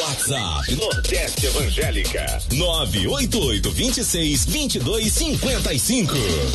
WhatsApp Nordeste Evangélica 988262255.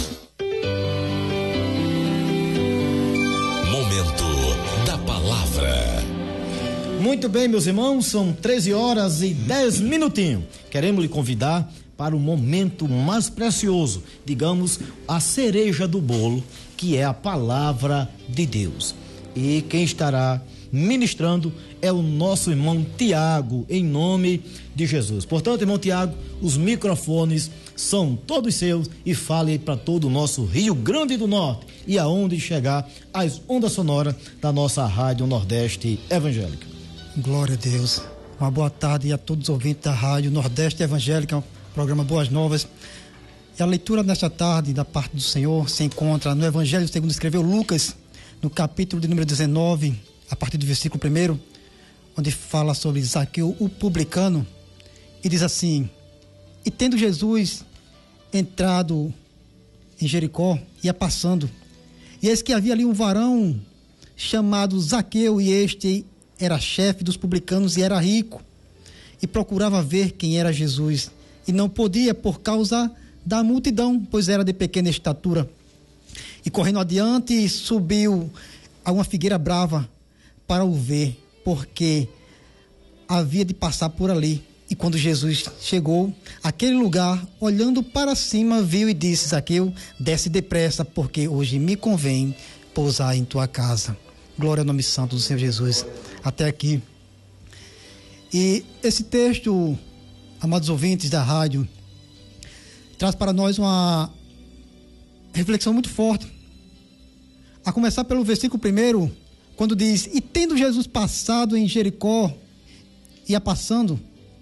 Momento da Palavra. Muito bem, meus irmãos, são 13h10. Queremos lhe convidar para o momento mais precioso, digamos, a cereja do bolo, que é a Palavra de Deus. E quem estará ministrando é o nosso irmão Tiago, em nome de Jesus. Portanto, irmão Tiago, os microfones são todos seus e fale para todo o nosso Rio Grande do Norte e aonde chegar as ondas sonoras da nossa Rádio Nordeste Evangélica. Glória a Deus. Uma boa tarde a todos os ouvintes da Rádio Nordeste Evangélica, programa Boas Novas. E a leitura nesta tarde da parte do Senhor se encontra no Evangelho segundo escreveu Lucas, no capítulo de número 19, a partir do versículo 1, onde fala sobre Zaqueu, o publicano, e diz assim: e tendo Jesus entrado em Jericó, ia passando, e eis que havia ali um varão chamado Zaqueu, e este era chefe dos publicanos e era rico, e procurava ver quem era Jesus, e não podia por causa da multidão, pois era de pequena estatura. E correndo adiante, subiu a uma figueira brava para o ver, porque havia de passar por ali. E quando Jesus chegou àquele lugar, olhando para cima, viu e disse: Zaqueu, desce depressa, porque hoje me convém pousar em tua casa. Glória ao nome santo do Senhor Jesus. Até aqui. E esse texto, amados ouvintes da rádio, traz para nós uma reflexão muito forte. A começar pelo versículo 1, quando diz: e tendo Jesus passado em Jericó, ia passando.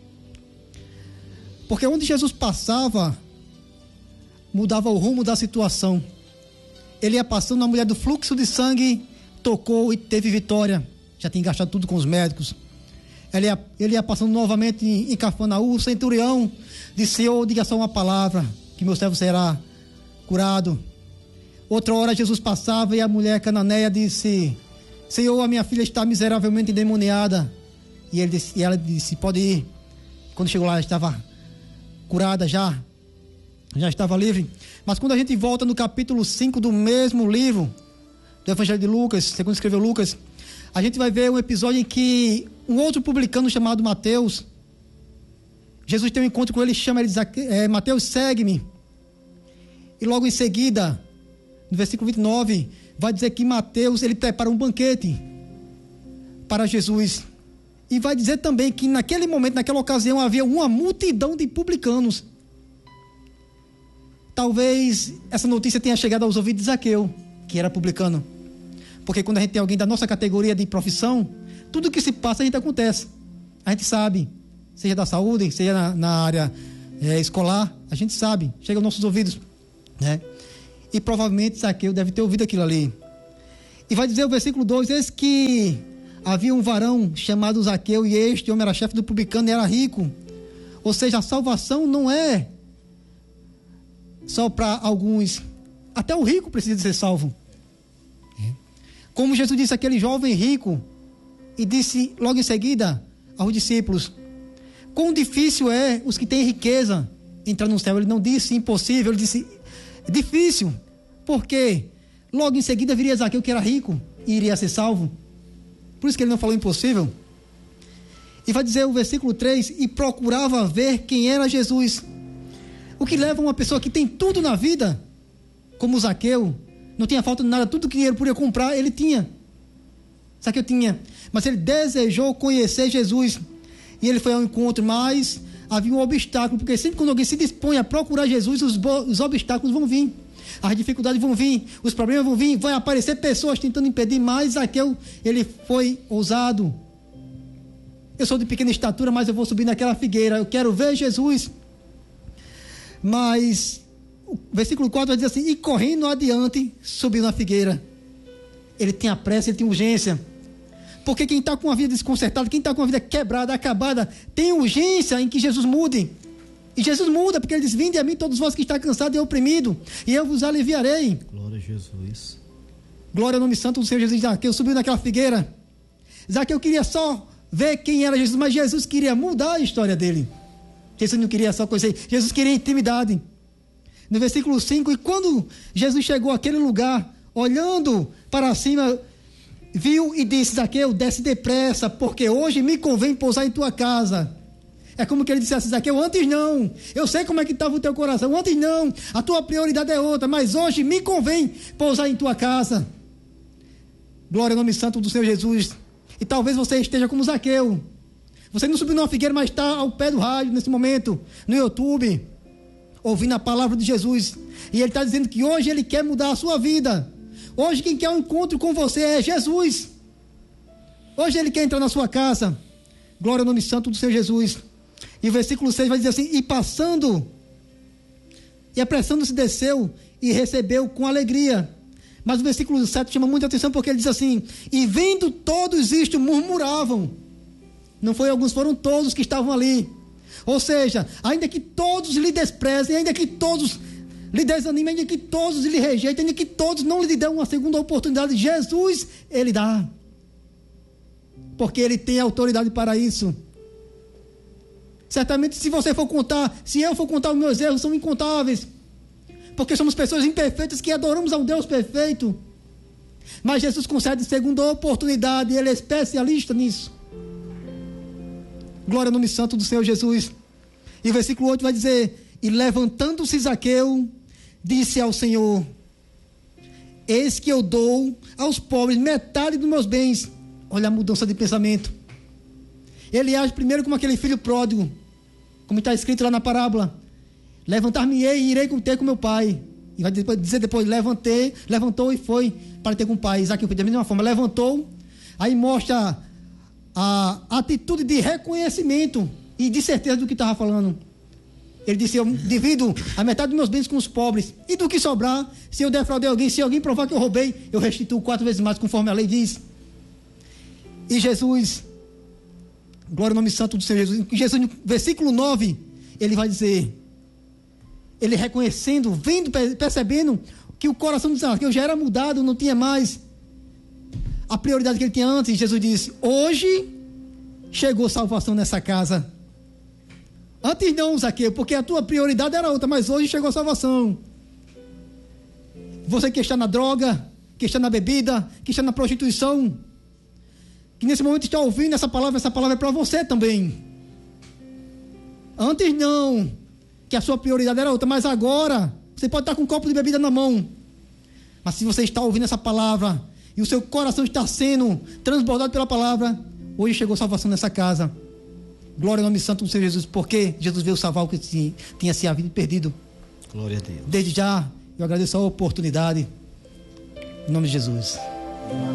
Porque onde Jesus passava, mudava o rumo da situação. Ele ia passando, a mulher do fluxo de sangue tocou e teve vitória. Já tinha gastado tudo com os médicos. Ele ia passando novamente em Cafarnaum. O centurião disse: Senhor, diga só uma palavra, que meu servo será curado. Outra hora Jesus passava e a mulher cananeia disse: Senhor, a minha filha está miseravelmente endemoniada. E ela disse: pode ir. Quando chegou lá, ela estava curada já estava livre. Mas quando a gente volta no capítulo 5 do mesmo livro do Evangelho de Lucas, segundo escreveu Lucas, a gente vai ver um episódio em que um outro publicano chamado Mateus, Jesus tem um encontro com ele, chama ele de Mateus, segue-me. E logo em seguida, no versículo 29, vai dizer que Mateus, ele prepara um banquete para Jesus. E vai dizer também que naquele momento, naquela ocasião, havia uma multidão de publicanos. Talvez essa notícia tenha chegado aos ouvidos de Zaqueu, que era publicano. Porque quando a gente tem alguém da nossa categoria de profissão, tudo que se passa a gente acontece. A gente sabe, seja da saúde, seja na área escolar, a gente sabe, chega aos nossos ouvidos, né? E provavelmente Zaqueu deve ter ouvido aquilo ali. E vai dizer o versículo 2, eis que havia um varão chamado Zaqueu, e este homem era chefe do publicano e era rico. Ou seja, a salvação não é só para alguns. Até o rico precisa ser salvo. Como Jesus disse àquele jovem rico, e disse logo em seguida aos discípulos: quão difícil é os que têm riqueza entrar no céu. Ele não disse impossível, ele disse difícil, porque logo em seguida viria Zaqueu, que era rico, e iria ser salvo. Por isso que ele não falou impossível. E vai dizer o versículo 3, e procurava ver quem era Jesus. O que leva uma pessoa que tem tudo na vida, como Zaqueu, não tinha falta de nada, tudo que ele podia comprar, ele tinha. Zaqueu tinha. Mas ele desejou conhecer Jesus. E ele foi ao encontro, mas havia um obstáculo, porque sempre quando alguém se dispõe a procurar Jesus, os obstáculos vão vir. As dificuldades vão vir, os problemas vão vir, vão aparecer pessoas tentando impedir, mas Zaqueu, ele foi ousado. Eu sou de pequena estatura, mas eu vou subir naquela figueira, eu quero ver Jesus. Mas o versículo 4 vai dizer assim: e correndo adiante, subiu na figueira. Ele tinha pressa, ele tinha urgência. Porque quem está com a vida desconcertada, quem está com a vida quebrada, acabada, tem urgência em que Jesus mude. E Jesus muda, porque ele diz: vinde a mim todos vós que está cansado e oprimido, e eu vos aliviarei. Glória a Jesus. Glória ao nome santo do Senhor Jesus. Zaqueu subiu naquela figueira. Zaqueu queria só ver quem era Jesus, mas Jesus queria mudar a história dele. Jesus não queria só conhecer, Jesus queria intimidade. No versículo 5, e quando Jesus chegou àquele lugar, olhando para cima, viu e disse: Zaqueu, desce depressa, porque hoje me convém pousar em tua casa. É como que ele dissesse: Zaqueu, antes não, eu sei como é que estava o teu coração, antes não, a tua prioridade é outra, mas hoje me convém pousar em tua casa. Glória ao nome santo do Senhor Jesus. E talvez você esteja como Zaqueu. Você não subiu numa figueira, mas está ao pé do rádio nesse momento, no YouTube, ouvindo a palavra de Jesus. E ele está dizendo que hoje ele quer mudar a sua vida. Hoje quem quer um encontro com você é Jesus. Hoje ele quer entrar na sua casa. Glória ao nome santo do Senhor Jesus. E o versículo 6 vai dizer assim: e passando, e apressando-se desceu e recebeu com alegria. Mas o versículo 7 chama muita atenção, porque ele diz assim: e vendo todos isto murmuravam. Não foi alguns, foram todos que estavam ali. Ou seja, ainda que todos lhe desprezem, ainda que todos lhe desanimem, ainda que todos lhe rejeitem, ainda que todos não lhe dêem uma segunda oportunidade, Jesus, ele dá. Porque ele tem autoridade para isso. Certamente, se você for contar, se eu for contar os meus erros, são incontáveis. Porque somos pessoas imperfeitas que adoramos a um Deus perfeito. Mas Jesus concede segunda oportunidade, ele é especialista nisso. Glória ao nome santo do Senhor Jesus. E o versículo 8 vai dizer: e levantando-se Zaqueu, disse ao Senhor: eis que eu dou aos pobres metade dos meus bens. Olha a mudança de pensamento. Ele age primeiro como aquele filho pródigo, como está escrito lá na parábola: levantar-me-ei e irei ter com meu pai. E vai dizer depois: levantou e foi para ter com o pai. Zaqueu foi da mesma forma, levantou. Aí mostra a atitude de reconhecimento e de certeza do que estava falando. Ele disse: eu divido a metade dos meus bens com os pobres, e do que sobrar, se eu defraudei alguém, se alguém provar que eu roubei, eu restituo 4 vezes mais, conforme a lei diz. E Jesus, glória ao nome santo do Senhor Jesus, Jesus, no versículo 9, ele vai dizer, ele reconhecendo, vendo, percebendo que o coração de Zaqueu já era mudado, não tinha mais a prioridade que ele tinha antes. Jesus disse: hoje chegou salvação nessa casa. Antes não, Zaqueu, porque a tua prioridade era outra, mas hoje chegou a salvação. Você que está na droga, que está na bebida, que está na prostituição, que nesse momento está ouvindo essa palavra é para você também. Antes não, que a sua prioridade era outra, mas agora você pode estar com um copo de bebida na mão, mas se você está ouvindo essa palavra e o seu coração está sendo transbordado pela palavra, hoje chegou salvação nessa casa. Glória ao nome santo do Senhor Jesus, porque Jesus veio salvar o que tinha se havido perdido. Glória a Deus. Desde já, eu agradeço a oportunidade, em nome de Jesus.